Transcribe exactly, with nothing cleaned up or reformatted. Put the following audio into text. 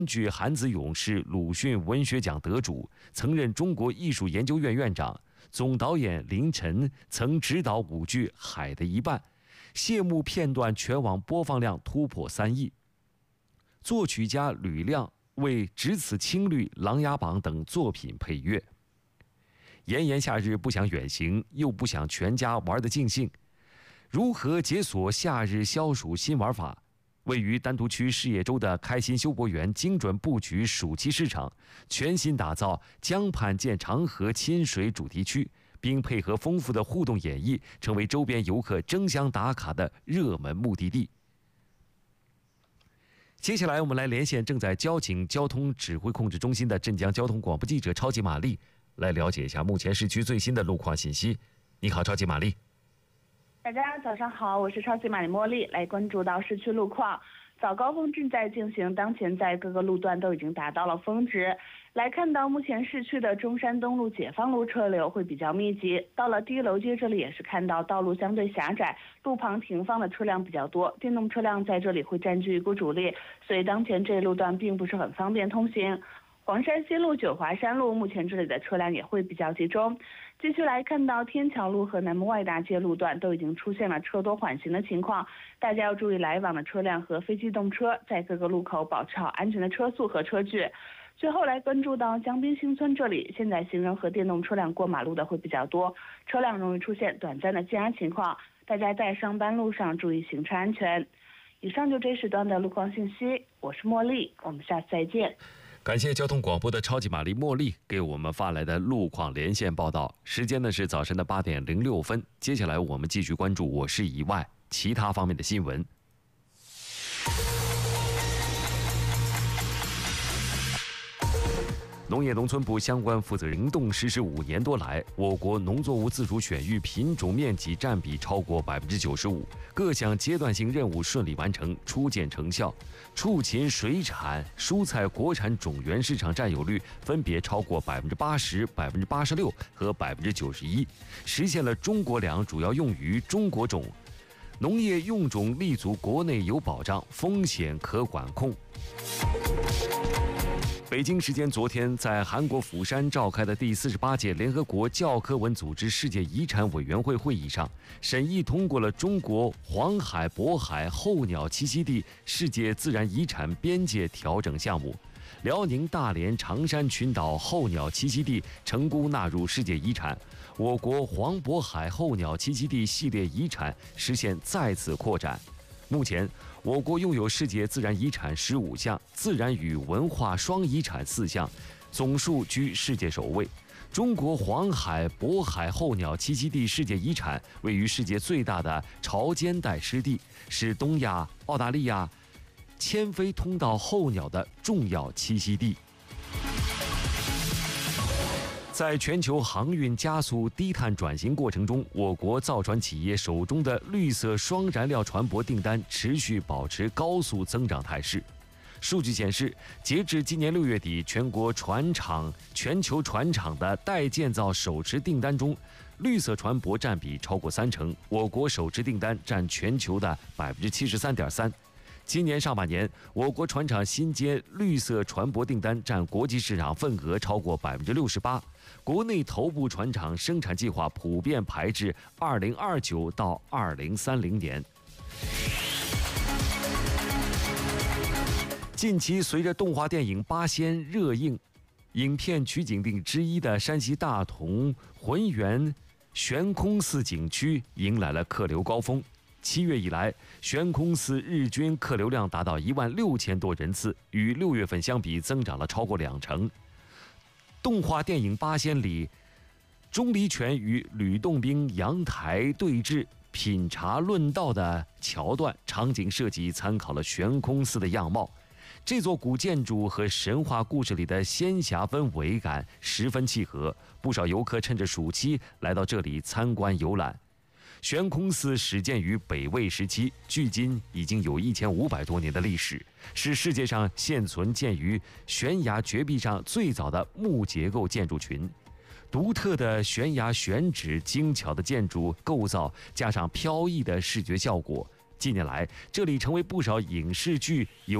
剧韩子勇是鲁迅文学奖得主，曾任中国艺术研究院院长。总导演林晨曾执导舞剧《海的一半》，谢幕片段全网播放量突破三亿。作曲家吕亮为《只此青绿》《琅琊榜》等作品配乐。炎炎夏日不想远行，又不想全家玩得尽兴，如何解锁夏日消暑新玩法？位于丹徒区事业周的开心休博园精准布局暑期市场，全新打造江畔见长河亲水主题区，并配合丰富的互动演绎，成为周边游客争相打卡的热门目的地。接下来我们来连线正在交警交通指挥控制中心的镇江交通广播记者超级玛丽，来了解一下目前市区最新的路况信息。你好，超级玛丽。 大家早上好，我是超级玛丽茉莉，来关注到市区路况。早高峰正在进行，当前在各个路段都已经达到了峰值。来看到目前市区的中山东路、解放路车流会比较密集，到了第一楼街这里也是看到道路相对狭窄，路旁停放的车辆比较多，电动车辆在这里会占据一股主力，所以当前这一路段并不是很方便通行。黄山西路、九华山路目前这里的车辆也会比较集中。继续来看到天桥路和南门外大街路段都已经出现了车多缓行的情况，大家要注意来往的车辆和非机动车在各个路口保持好安全的车速和车距。最后来关注到江滨新村这里，现在行人和电动车辆过马路的会比较多，车辆容易出现短暂的积压情况，大家在上班路上注意行车安全。以上就这时段的路况信息，我是茉莉，我们下次再见。 感谢交通广播的超级玛丽茉莉给我们发来的路况连线报道。时间呢是早晨的八点零六分。接下来我们继续关注我市以外其他方面的新闻。农业农村部相关负责人动实施五年多来，我国农作物自主选育品种面积占比超过百分之九十五，各项阶段性任务顺利完成，初见成效。畜禽水产、蔬菜国产种源市场占有率分别超过百分之八十、百分之八十六和百分之九十一，实现了中国粮主要用于中国种，农业用种立足国内有保障，风险可管控。北京时间昨天，在韩国釜山召开的第四十八届联合国教科文组织世界遗产委员会会议上，审议通过了中国黄海渤海候鸟栖息地世界自然遗产边界调整项目，辽宁大连长山群岛候鸟栖息地成功纳入世界遗产，我国黄渤海候鸟栖息地系列遗产实现再次扩展。目前，我国拥有世界自然遗产十五项，自然与文化双遗产四项，总数居世界首位。中国黄海渤海候鸟栖息地世界遗产位于世界最大的潮间带湿地，是东亚、澳大利亚迁飞通道候鸟的重要栖息地。在全球航运加速低碳转型过程中，我国造船企业手中的绿色双燃料船舶订单持续保持高速增长态势。数据显示，截至今年六月底，全国船厂、全球船厂的待建造手持订单中，绿色船舶占比超过三成，我国手持订单占全球的百分之七十三点三。今年上半年，我国船厂新接绿色船舶订单占国际市场份额超过百分之六十八。国内头部船厂生产计划普遍排至二零二九到二零三零年。近期，随着动画电影《八仙》热映，影片取景地之一的山西大同浑源悬空寺景区迎来了客流高峰。七月以来，悬空寺日均客流量达到一万六千多人次，与六月份相比增长了超过两成。动画电影《八仙》里，钟离权与吕洞宾阳台对峙、品茶论道的桥段，场景设计参考了悬空寺的样貌。这座古建筑和神话故事里的仙侠氛围感十分契合，不少游客趁着暑期来到这里参观游览。悬空寺始建于北魏时期，距今已经有一千五百多年的历史，是世界上现存建于悬崖绝壁上最早的木结构建筑群。独特的悬崖选址、精巧的建筑构造，加上飘逸的视觉效果，近年来这里成为不少影视剧、